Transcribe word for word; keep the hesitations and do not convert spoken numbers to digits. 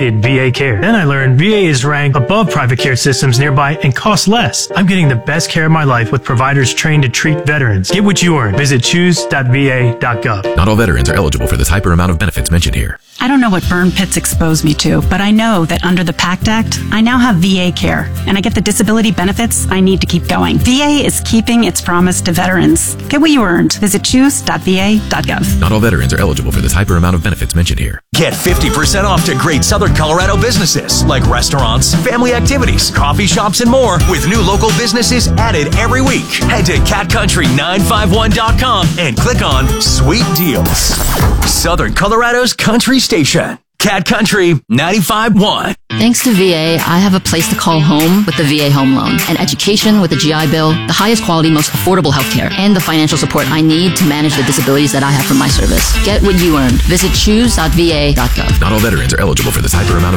V A Care. Then I learned V A is ranked above private care systems nearby and costs less. I'm getting the best care of my life with providers trained to treat veterans. Get what you earn. Visit choose dot v a dot gov. Not all veterans are eligible for this hyper amount of benefits mentioned here. I don't know what burn pits exposed me to, but I know that under the PACT Act, I now have V A Care, and I get the disability benefits I need to keep going. V A is keeping its promise to veterans. Get what you earned. Visit choose dot v a dot gov. Not all veterans are eligible for this hyper amount of benefits mentioned here. Get fifty percent off to great Southern Colorado businesses like restaurants, family activities, coffee shops, and more with new local businesses added every week. Head to cat country nine five one dot com and click on Sweet Deals. Southern Colorado's country station. Cat Country ninety-five point one. Thanks to V A, I have a place to call home with the V A Home Loan, an education with the G I Bill, the highest quality, most affordable healthcare, and the financial support I need to manage the disabilities that I have from my service. Get what you earned. Visit choose dot v a dot gov. Not all veterans are eligible for this hyper amount of